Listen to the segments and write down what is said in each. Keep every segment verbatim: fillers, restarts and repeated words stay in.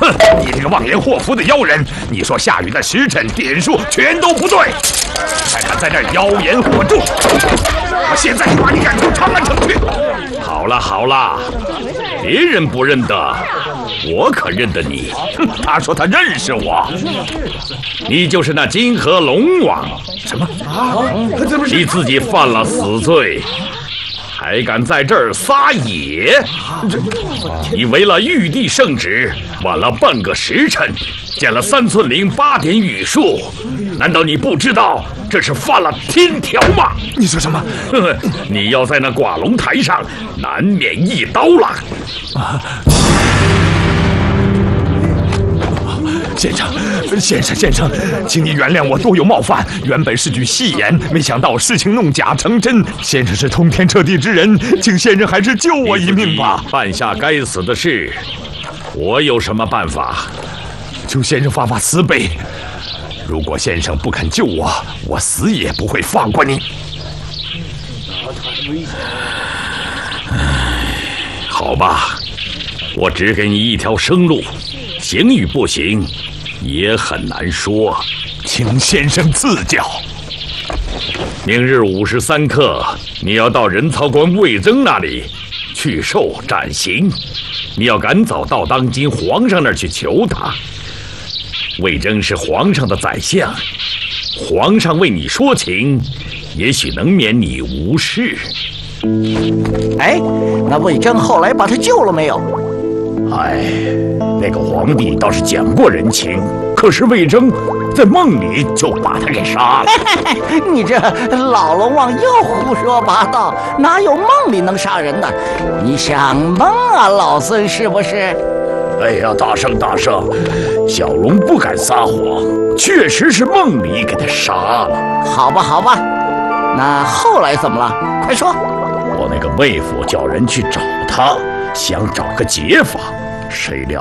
哼，你这个妄言祸福的妖人！你说下雨的时辰点数全都不对，还敢在这儿妖言惑众！我现在就把你赶出长安城去！好了好了，别人不认得，我可认得你。哼，他说他认识我，你就是那金河龙王。什么啊？你自己犯了死罪，还敢在这儿撒野？你违了玉帝圣旨，晚了半个时辰，见了三寸零八点雨数，难道你不知道这是犯了天条吗？你说什么？你要在那挂龙台上，难免一刀了。啊！先生，先生，先生，请你原谅我多有冒犯。原本是句戏言，没想到事情弄假成真。先生是通天彻地之人，请先生还是救我一命吧。犯下该死的事，我有什么办法？求先生发发慈悲。如果先生不肯救我，我死也不会放过你。好吧，我只给你一条生路，行与不行也很难说，请先生赐教。明日午时三刻，你要到人曹官魏征那里去受斩刑，你要赶早到当今皇上那儿去求他。魏征是皇上的宰相，皇上为你说情，也许能免你无事。 哎，那魏征后来把他救了没有？ 哎，那个皇帝倒是讲过人情，可是魏征在梦里就把他给杀了。 你这老龙王又胡说八道，哪有梦里能杀人的？你想蒙啊，老孙是不是？ 哎呀，大圣大圣，小龙不敢撒谎，确实是梦里给他杀了。 好吧好吧，那后来怎么了？快说。 我那个妹夫叫人去找他，想找个解法，谁料……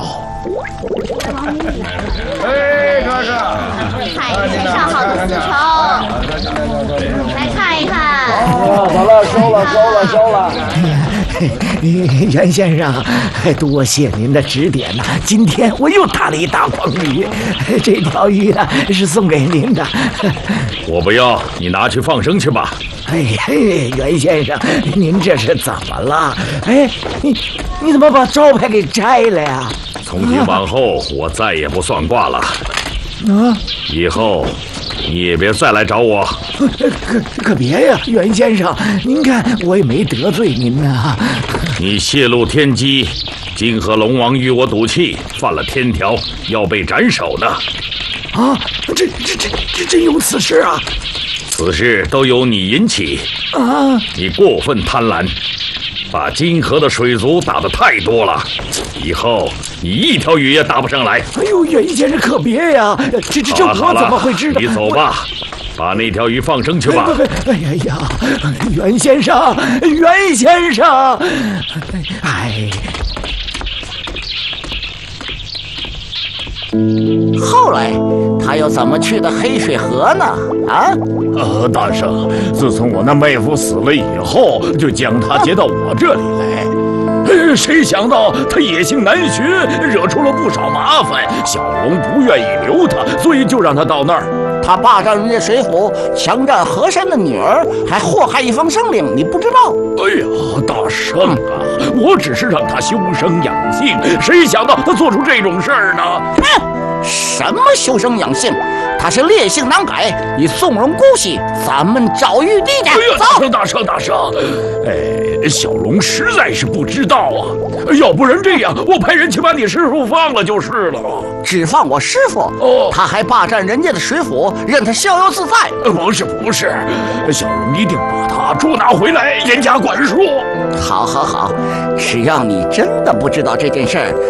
哎，哥哥，海天上好的丝绸，来看一看。 哦，好了，收了，收了，收了。 袁先生，多谢您的指点呐！今天我又打了一大筐鱼，这条鱼呢是送给您的。 我不要，你拿去放生去吧。 哎嘿，袁先生，您这是怎么了？哎，你你怎么把招牌给摘了呀？ 从今往后，我再也不算卦了。啊！以后你也别再来找我。 可可别呀，袁先生，您看我也没得罪您呐。 你泄露天机，金河龙王与我赌气，犯了天条，要被斩首呢。 啊，这这这这真有此事啊！ 此事都由你引起啊！ 你过分贪婪，把金河的水族打得太多了，以后你一条鱼也打不上来。 哎呦，袁先生可别呀！这这这我怎么会知道？ 你走吧，把那条鱼放生去吧。 哎呀呀，袁先生，袁先生，哎。后来他又怎么去的黑水河呢？啊？ 呃，大圣，自从我那妹夫死了以后，就将他接到我这里来。呃，谁想到他野性难驯，惹出了不少麻烦。小龙不愿意留他，所以就让他到那儿。 他霸占人家水府，强占河山的女儿，还祸害一方生灵，你不知道？ 哎呀，大圣啊，我只是让他修身养性，谁想到他做出这种事儿呢？ 哼！什么修身养性？他是烈性难改，你纵容姑息，咱们找玉帝去。 哎呀，大圣大圣大圣，哎，小龙实在是不知道啊，要不然这样，我派人去把你师傅放了就是了。 只放我师傅？ 哦， 他还霸占人家的水府，任他逍遥自在。 不是不是，小龙一定把他捉拿回来，严加管束。 好好好，只要你真的不知道这件事儿，